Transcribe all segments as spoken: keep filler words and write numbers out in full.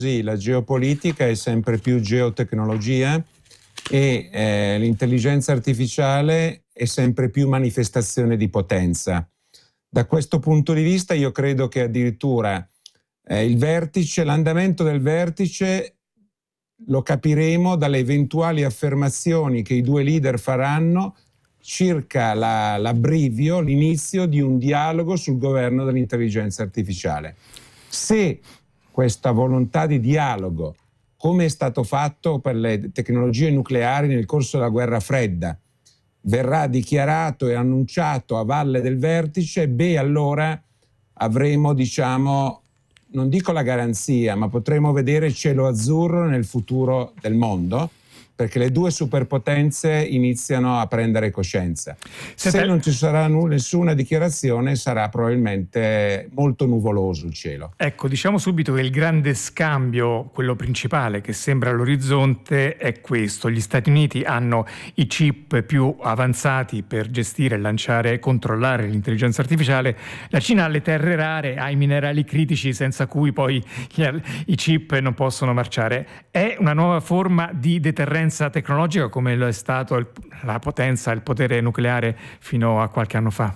Sì, la geopolitica è sempre più geotecnologia e eh, l'intelligenza artificiale è sempre più manifestazione di potenza. Da questo punto di vista io credo che addirittura eh, il vertice, l'andamento del vertice lo capiremo dalle eventuali affermazioni che i due leader faranno circa la, l'abbrivio, l'inizio di un dialogo sul governo dell'intelligenza artificiale. Se questa volontà di dialogo, come è stato fatto per le tecnologie nucleari nel corso della guerra fredda, verrà dichiarato e annunciato a valle del vertice, beh, allora avremo, diciamo, non dico la garanzia, ma potremo vedere cielo azzurro nel futuro del mondo, perché le due superpotenze iniziano a prendere coscienza. Se non ci sarà n- nessuna dichiarazione, sarà probabilmente molto nuvoloso il cielo. Ecco, diciamo subito che il grande scambio, quello principale che sembra all'orizzonte, è questo. Gli Stati Uniti hanno i chip più avanzati per gestire, lanciare e controllare l'intelligenza artificiale. La Cina ha le terre rare, ha i minerali critici senza cui poi i chip non possono marciare. È una nuova forma di deterrenza tecnologica come lo è stato il, la potenza, il potere nucleare fino a qualche anno fa?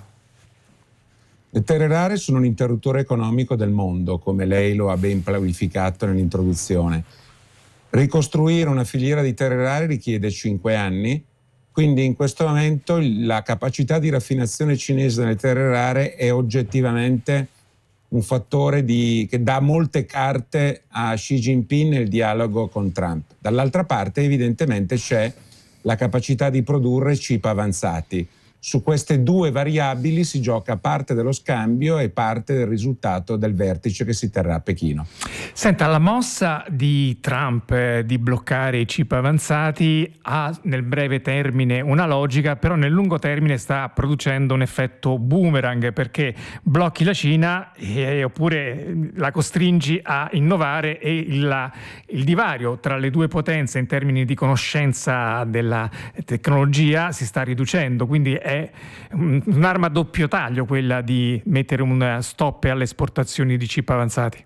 Le terre rare sono un interruttore economico del mondo, come lei lo ha ben qualificato nell'introduzione. Ricostruire una filiera di terre rare richiede cinque anni, quindi in questo momento la capacità di raffinazione cinese delle terre rare è oggettivamente un fattore di, che dà molte carte a Xi Jinping nel dialogo con Trump. Dall'altra parte evidentemente c'è la capacità di produrre chip avanzati. Su queste due variabili si gioca parte dello scambio e parte del risultato del vertice che si terrà a Pechino. Senta, la mossa di Trump eh, di bloccare i chip avanzati ha nel breve termine una logica, però nel lungo termine sta producendo un effetto boomerang, perché blocchi la Cina e, oppure la costringi a innovare e il, il divario tra le due potenze in termini di conoscenza della tecnologia si sta riducendo, quindi è un'arma a doppio taglio quella di mettere un stop alle esportazioni di chip avanzati.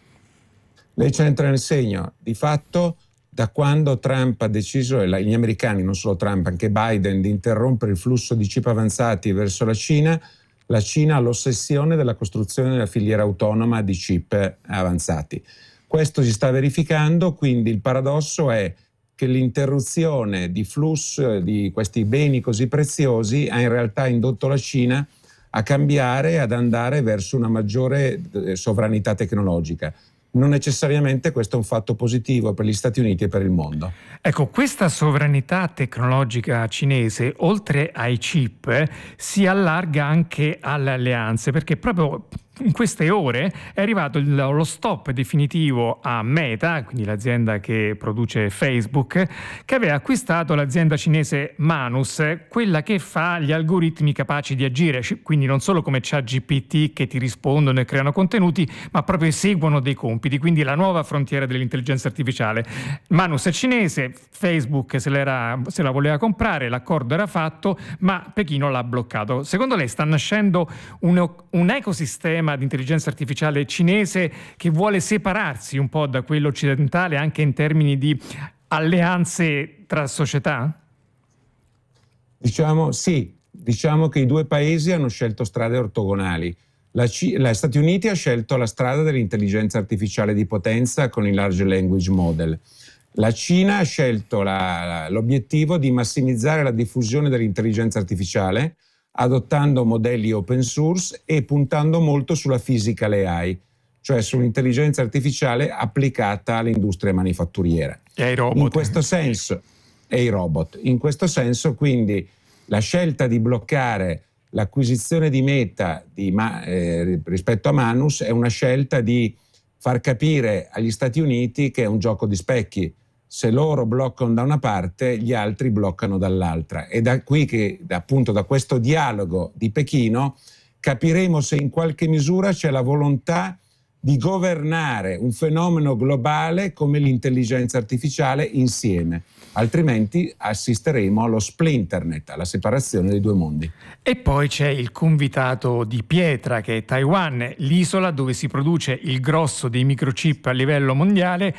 Lei c'entra nel segno. Di fatto, da quando Trump ha deciso, e gli americani, non solo Trump, anche Biden, di interrompere il flusso di chip avanzati verso la Cina, la Cina ha l'ossessione della costruzione della filiera autonoma di chip avanzati. Questo si sta verificando, quindi il paradosso è che l'interruzione di flusso di questi beni così preziosi ha in realtà indotto la Cina a cambiare e ad andare verso una maggiore sovranità tecnologica. Non necessariamente questo è un fatto positivo per gli Stati Uniti e per il mondo. Ecco, questa sovranità tecnologica cinese, oltre ai chip, si allarga anche alle alleanze, perché proprio in queste ore è arrivato il, lo stop definitivo a Meta, quindi l'azienda che produce Facebook, che aveva acquistato l'azienda cinese Manus, quella che fa gli algoritmi capaci di agire, quindi non solo come ChatGPT che ti rispondono e creano contenuti, ma proprio eseguono dei compiti, quindi la nuova frontiera dell'intelligenza artificiale. Manus è cinese, Facebook se, l'era, se la voleva comprare, l'accordo era fatto, ma Pechino l'ha bloccato. Secondo lei sta nascendo un, un ecosistema di intelligenza artificiale cinese che vuole separarsi un po' da quello occidentale anche in termini di alleanze tra società? Diciamo sì, diciamo che i due paesi hanno scelto strade ortogonali. La C- gli Stati Uniti ha scelto la strada dell'intelligenza artificiale di potenza con i large language model. La Cina ha scelto la, l'obiettivo di massimizzare la diffusione dell'intelligenza artificiale adottando modelli open source e puntando molto sulla physical A I, cioè sull'intelligenza artificiale applicata all'industria manifatturiera. E ai robot. In questo senso, e i robot. In questo senso, quindi, la scelta di bloccare l'acquisizione di Meta di, eh, rispetto a Manus è una scelta di far capire agli Stati Uniti che è un gioco di specchi. Se loro bloccano da una parte, gli altri bloccano dall'altra. E da qui che, appunto, da questo dialogo di Pechino, capiremo se in qualche misura c'è la volontà di governare un fenomeno globale come l'intelligenza artificiale insieme. Altrimenti assisteremo allo splinternet, alla separazione dei due mondi. E poi c'è il convitato di pietra che è Taiwan, l'isola dove si produce il grosso dei microchip a livello mondiale,